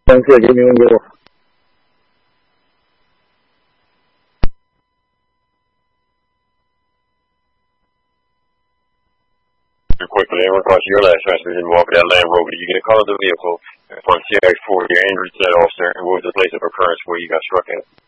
将射击命令给我。 Quickly in regards to your last transmission involved with that Land Rover, did you get a call of the vehicle from CX4, your injured said officer, and what was the place of occurrence where you got struck at?